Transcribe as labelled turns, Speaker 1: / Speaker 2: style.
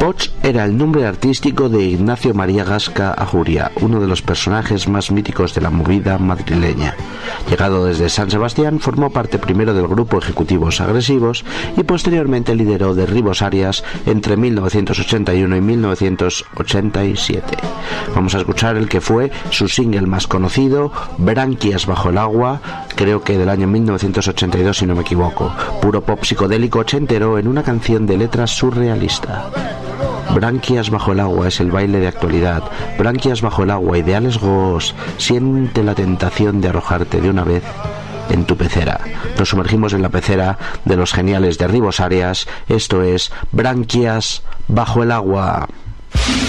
Speaker 1: Poch era el nombre artístico de Ignacio María Gasca Ajuria, uno de los personajes más míticos de la movida madrileña. Llegado desde San Sebastián, formó parte primero del grupo Ejecutivos Agresivos y posteriormente lideró Derribos Arias entre 1981 y 1987. Vamos a escuchar el que fue su single más conocido, Branquias bajo el agua, creo que del año 1982 si no me equivoco, puro pop psicodélico ochentero en una canción de letra surrealista. Branquias bajo el agua es el baile de actualidad. Branquias bajo el agua, ideales Goos. Siente la tentación de arrojarte de una vez en tu pecera. Nos sumergimos en la pecera de los geniales Derribos Arias. Esto es Branquias bajo el agua.